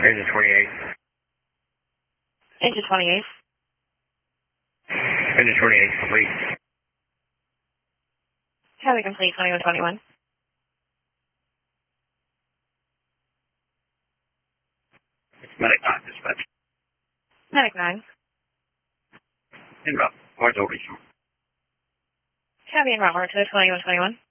Engine 28. Engine 28. Engine 28, complete. Copy complete, 2121. It's Medic 9, dispatch. Medic 9. En route. Where's over? Copy en route, mark to 2121.